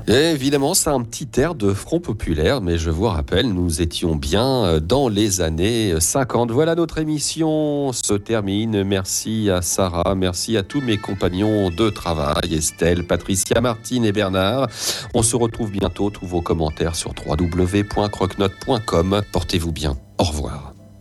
Et évidemment, c'est un petit air de Front Populaire, mais je vous rappelle, nous étions bien dans les années 50. Voilà, notre émission se termine. Merci à Sarah, merci à tous mes compagnons de travail, Estelle, Patricia, Martine et Bernard. On se retrouve bientôt. Tous vos commentaires sur www.croquenote.com. Portez-vous bien. Au revoir.